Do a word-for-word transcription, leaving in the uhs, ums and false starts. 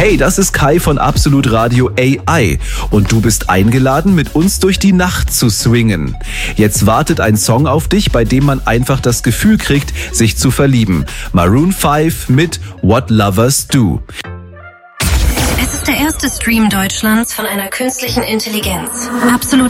Hey, das ist Kai von Absolut Radio A I und du bist eingeladen, mit uns durch die Nacht zu swingen. Jetzt wartet ein Song auf dich, bei dem man einfach das Gefühl kriegt, sich zu verlieben. Maroon fünf mit What Lovers Do. Es ist der erste Stream Deutschlands von einer künstlichen Intelligenz. Absolut